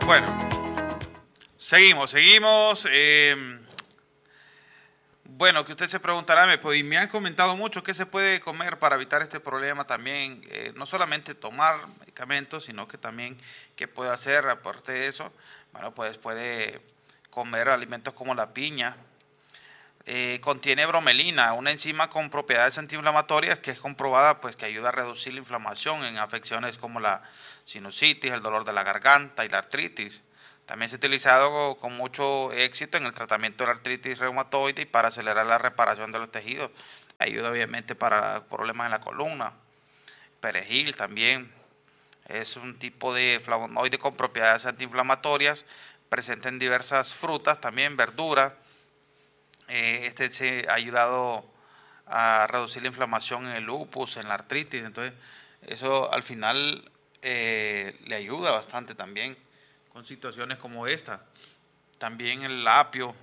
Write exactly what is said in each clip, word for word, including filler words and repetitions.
Bueno, seguimos, seguimos. Eh, bueno, que usted se preguntará, me, pues, me han comentado mucho qué se puede comer para evitar este problema también. Eh, no solamente tomar medicamentos, sino que también qué puede hacer aparte de eso. Bueno, pues puede comer alimentos como la piña. Eh, contiene bromelina, una enzima con propiedades antiinflamatorias que es comprobada pues que ayuda a reducir la inflamación en afecciones como la sinusitis, el dolor de la garganta y la artritis. También se ha utilizado con mucho éxito en el tratamiento de la artritis reumatoide y para acelerar la reparación de los tejidos. Ayuda obviamente para problemas en la columna. Perejil también es un tipo de flavonoide con propiedades antiinflamatorias, presente en diversas frutas, también verduras. Eh, este se ha ayudado a reducir la inflamación en el lupus, en la artritis, entonces eso al final eh, le ayuda bastante también con situaciones como esta. También el apio,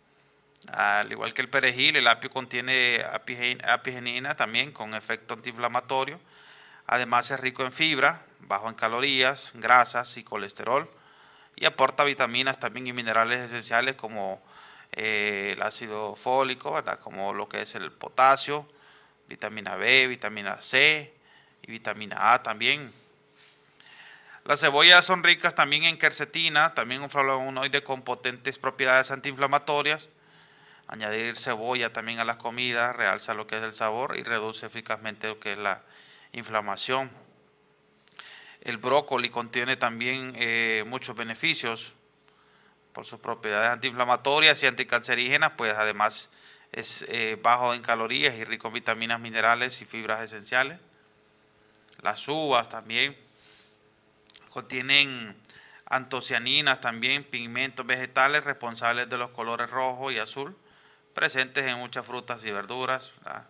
al igual que el perejil, el apio contiene apigenina también con efecto antiinflamatorio. Además es rico en fibra, bajo en calorías, grasas y colesterol, y aporta vitaminas también y minerales esenciales como eh, el ácido fólico, ¿verdad? Como lo que es el potasio, vitamina B, vitamina C y vitamina A también. Las cebollas son ricas también en quercetina, también un flavonoide con potentes propiedades antiinflamatorias. Añadir cebolla también a las comidas realza lo que es el sabor y reduce eficazmente lo que es la inflamación. El brócoli contiene también eh, muchos beneficios por sus propiedades antiinflamatorias y anticancerígenas, pues además es eh, bajo en calorías y rico en vitaminas, minerales y fibras esenciales. Las uvas también contienen antocianinas, también pigmentos vegetales responsables de los colores rojo y azul, presentes en muchas frutas y verduras.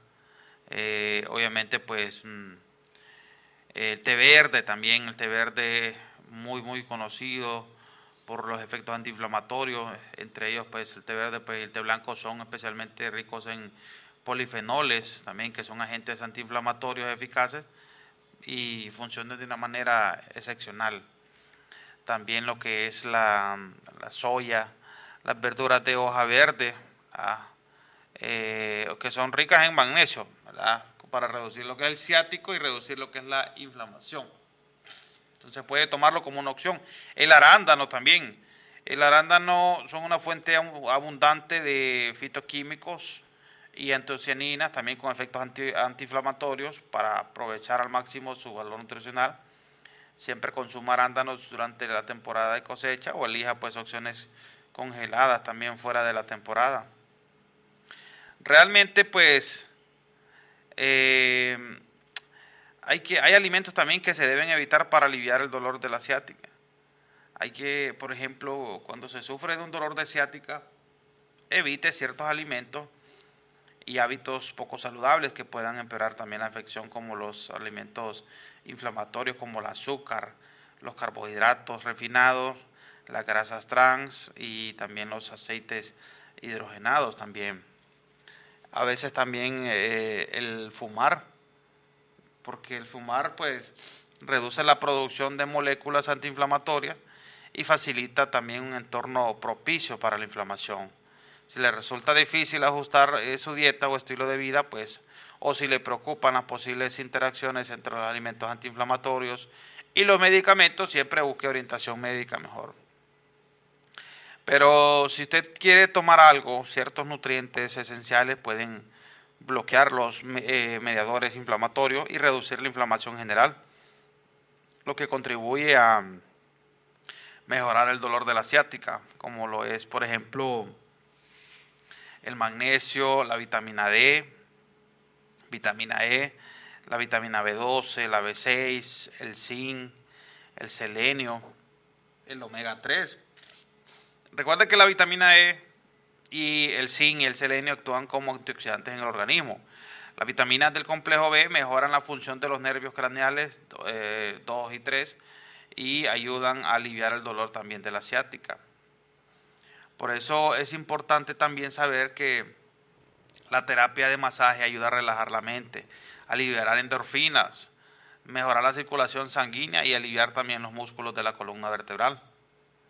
Eh, obviamente pues mmm, el té verde también, el té verde muy muy conocido por los efectos antiinflamatorios, entre ellos pues el té verde pues, y el té blanco son especialmente ricos en polifenoles también, que son agentes antiinflamatorios eficaces y funcionan de una manera excepcional. También lo que es la, la soya, las verduras de hoja verde, ah, eh, que son ricas en magnesio, ¿verdad? Para reducir lo que es el ciático y reducir lo que es la inflamación. Entonces puede tomarlo como una opción. El arándano también. El arándano son una fuente abundante de fitoquímicos y antocianinas, también con efectos anti, antiinflamatorios, para aprovechar al máximo su valor nutricional. Siempre consuma arándanos durante la temporada de cosecha o elija pues opciones congeladas también fuera de la temporada. Realmente pues eh, hay, que, hay alimentos también que se deben evitar para aliviar el dolor de la ciática. Hay que, por ejemplo, cuando se sufre de un dolor de ciática, evite ciertos alimentos y hábitos poco saludables que puedan empeorar también la afección, como los alimentos inflamatorios como el azúcar, los carbohidratos refinados, las grasas trans y también los aceites hidrogenados también. A veces también eh, el fumar, porque el fumar pues reduce la producción de moléculas antiinflamatorias y facilita también un entorno propicio para la inflamación. Si le resulta difícil ajustar eh, su dieta o estilo de vida, pues, o si le preocupan las posibles interacciones entre los alimentos antiinflamatorios y los medicamentos, siempre busque orientación médica mejor. Pero si usted quiere tomar algo, ciertos nutrientes esenciales pueden bloquear los eh, mediadores inflamatorios y reducir la inflamación general, lo que contribuye a mejorar el dolor de la ciática, como lo es, por ejemplo, el magnesio, la vitamina D, vitamina E, la vitamina B doce, la B seis, el zinc, el selenio, el omega tres. Recuerda que la vitamina E y el zinc y el selenio actúan como antioxidantes en el organismo. Las vitaminas del complejo B mejoran la función de los nervios craneales eh, dos y tres y ayudan a aliviar el dolor también de la ciática. Por eso es importante también saber que la terapia de masaje ayuda a relajar la mente, a liberar endorfinas, mejorar la circulación sanguínea y aliviar también los músculos de la columna vertebral.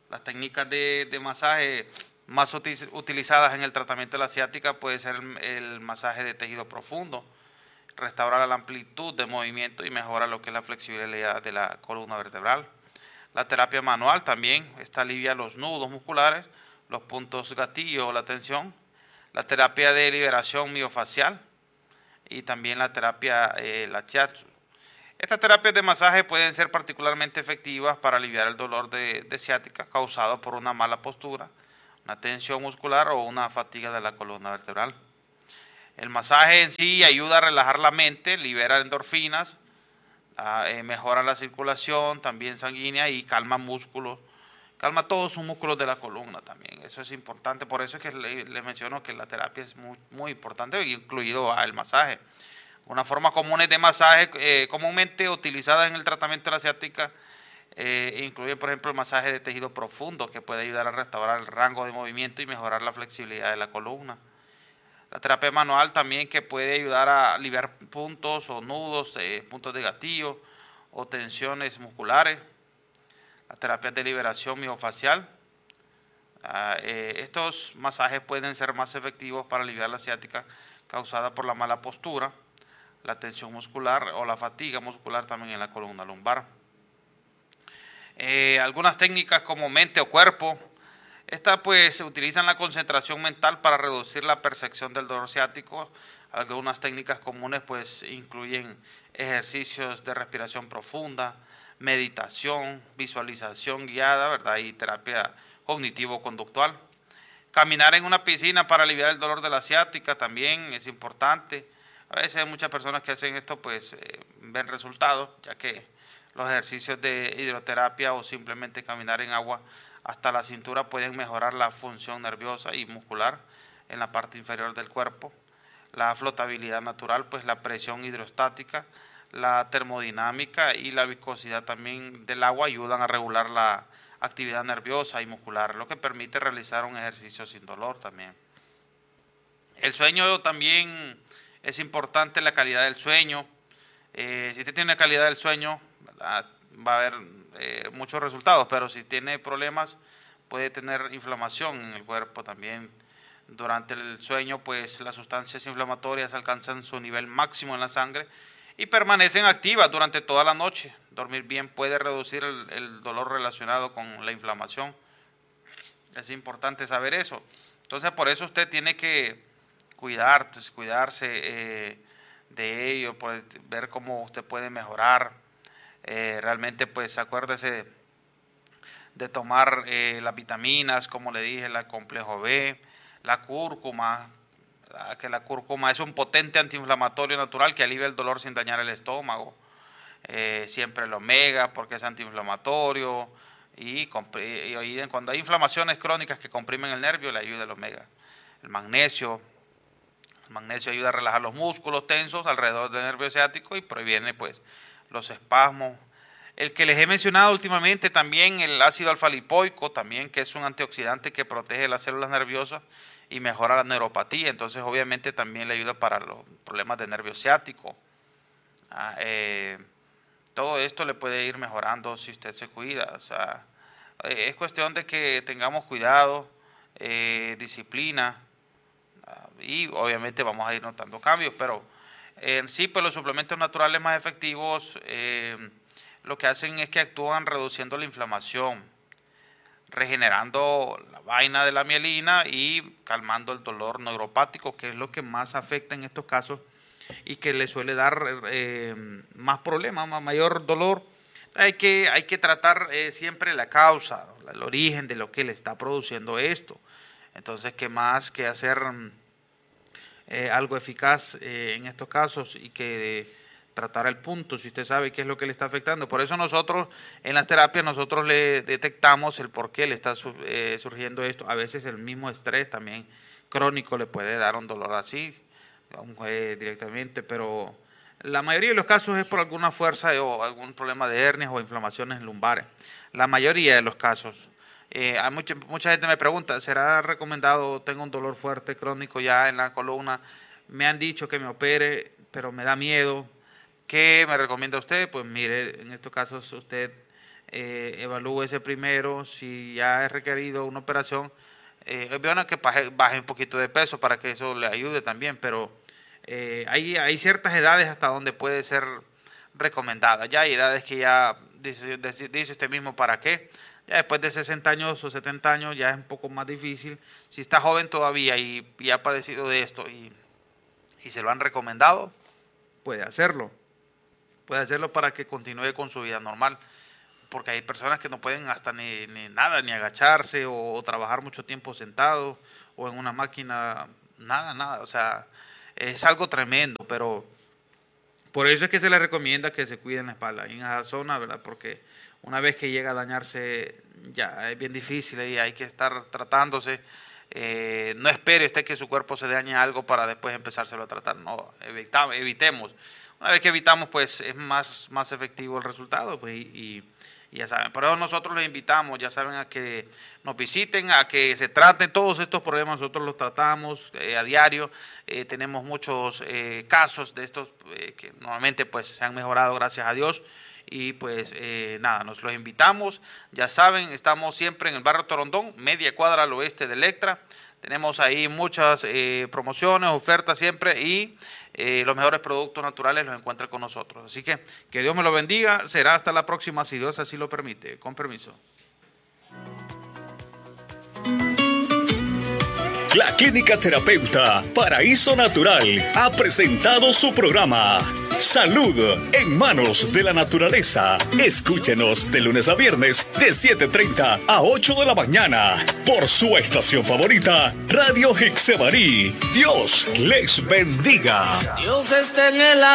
Las técnicas de, de masaje más uti- utilizadas en el tratamiento de la ciática puede ser el, el masaje de tejido profundo, restaura la amplitud de movimiento y mejora lo que es la flexibilidad de la columna vertebral. La terapia manual también, esta alivia los nudos musculares, los puntos gatillo o la tensión. La terapia de liberación miofacial y también la terapia, eh, la shiatsu. Estas terapias de masaje pueden ser particularmente efectivas para aliviar el dolor de, de ciática causado por una mala postura, una tensión muscular o una fatiga de la columna vertebral. El masaje en sí ayuda a relajar la mente, libera endorfinas, ah, eh, mejora la circulación también sanguínea y calma músculos, calma todos sus músculos de la columna también. Eso es importante, por eso es que le, le menciono que la terapia es muy, muy importante, incluido ah, el masaje. Una forma común de masaje eh, comúnmente utilizada en el tratamiento de la ciática eh, incluyen, por ejemplo, el masaje de tejido profundo, que puede ayudar a restaurar el rango de movimiento y mejorar la flexibilidad de la columna. La terapia manual también, que puede ayudar a aliviar puntos o nudos, eh, puntos de gatillo o tensiones musculares. La terapia de liberación miofacial. Ah, eh, estos masajes pueden ser más efectivos para aliviar la ciática causada por la mala postura, la tensión muscular o la fatiga muscular también en la columna lumbar. Eh, algunas técnicas como mente o cuerpo, estas pues utilizan la concentración mental para reducir la percepción del dolor ciático. Algunas técnicas comunes pues incluyen ejercicios de respiración profunda, meditación, visualización guiada, ¿verdad? Y terapia cognitivo-conductual. Caminar en una piscina para aliviar el dolor de la ciática también es importante. A veces hay muchas personas que hacen esto, pues eh, ven resultados, ya que los ejercicios de hidroterapia o simplemente caminar en agua hasta la cintura pueden mejorar la función nerviosa y muscular en la parte inferior del cuerpo. La flotabilidad natural, pues la presión hidrostática, la termodinámica y la viscosidad también del agua ayudan a regular la actividad nerviosa y muscular, lo que permite realizar un ejercicio sin dolor también. El sueño también es importante, la calidad del sueño. Eh, si usted tiene calidad del sueño, ¿verdad?, va a haber eh, muchos resultados, pero si tiene problemas puede tener inflamación en el cuerpo también. Durante el sueño, pues las sustancias inflamatorias alcanzan su nivel máximo en la sangre y permanecen activas durante toda la noche. Dormir bien puede reducir el, el dolor relacionado con la inflamación. Es importante saber eso. Entonces, por eso usted tiene que cuidar, pues, cuidarse eh, de ello, pues, ver cómo usted puede mejorar. Eh, realmente, pues, acuérdese de tomar eh, las vitaminas, como le dije, la complejo B, la cúrcuma, ¿verdad?, que la cúrcuma es un potente antiinflamatorio natural que alivia el dolor sin dañar el estómago. Eh, siempre el omega, porque es antiinflamatorio, y, y, y cuando hay inflamaciones crónicas que comprimen el nervio, le ayuda el omega. El magnesio, el magnesio ayuda a relajar los músculos tensos alrededor del nervio ciático y previene pues los espasmos. El que les he mencionado últimamente también, el ácido alfa-lipoico, también, que es un antioxidante que protege las células nerviosas y mejora la neuropatía, entonces obviamente también le ayuda para los problemas de nervio ciático. Ah, eh, todo esto le puede ir mejorando si usted se cuida. O sea, eh, es cuestión de que tengamos cuidado, eh, disciplina, ah, y obviamente vamos a ir notando cambios, pero en eh, sí, pues los suplementos naturales más efectivos eh, lo que hacen es que actúan reduciendo la inflamación, regenerando la vaina de la mielina y calmando el dolor neuropático, que es lo que más afecta en estos casos y que le suele dar eh, más problemas, más mayor dolor. Hay que, hay que tratar eh, siempre la causa, el origen de lo que le está produciendo esto. Entonces, ¿qué más que hacer eh, algo eficaz eh, en estos casos y que eh, tratar el punto, si usted sabe qué es lo que le está afectando? Por eso nosotros en las terapias nosotros le detectamos el por qué le está eh, surgiendo esto. A veces el mismo estrés también crónico le puede dar un dolor así, eh, directamente, pero la mayoría de los casos es por alguna fuerza o algún problema de hernias o inflamaciones lumbares. La mayoría de los casos. Eh, hay mucha, mucha gente me pregunta, ¿será recomendado? Tengo un dolor fuerte crónico ya en la columna, me han dicho que me opere, pero me da miedo. ¿Qué me recomienda usted? Pues mire, en estos casos usted eh, evalúese primero, si ya es requerido una operación, eh, es bueno que baje, baje un poquito de peso para que eso le ayude también, pero eh, hay, hay ciertas edades hasta donde puede ser recomendada. Ya hay edades que ya dice, dice usted mismo para qué. Ya después de sesenta años o setenta años ya es un poco más difícil. Si está joven todavía y, y ha padecido de esto y, y se lo han recomendado, puede hacerlo. Puede hacerlo para que continúe con su vida normal. Porque hay personas que no pueden hasta ni, ni nada, ni agacharse o, o trabajar mucho tiempo sentado o en una máquina, nada, nada. O sea, es algo tremendo, pero por eso es que se les recomienda que se cuiden la espalda en esa zona, ¿verdad? Porque una vez que llega a dañarse, ya es bien difícil y hay que estar tratándose. Eh, no espere usted que su cuerpo se dañe algo para después empezárselo a tratar. No, evita, evitemos. Una vez que evitamos, pues es más, más efectivo el resultado. Pues, y, y, y ya saben, por eso nosotros les invitamos, ya saben, a que nos visiten, a que se traten todos estos problemas. Nosotros los tratamos eh, a diario. Eh, tenemos muchos eh, casos de estos eh, que normalmente pues se han mejorado, gracias a Dios. Y pues eh, nada, nos los invitamos. Ya saben, estamos siempre en el barrio Torondón, media cuadra al oeste de Electra. Tenemos ahí muchas eh, promociones, ofertas siempre y eh, los mejores productos naturales los encuentran con nosotros. Así que que Dios me lo bendiga. Será hasta la próxima, si Dios así lo permite. Con permiso. La Clínica Terapeuta Paraíso Natural ha presentado su programa Salud en Manos de la Naturaleza. Escúchenos de lunes a viernes de siete treinta a ocho de la mañana por su estación favorita, Radio Hexemarí. Dios les bendiga. Dios está en el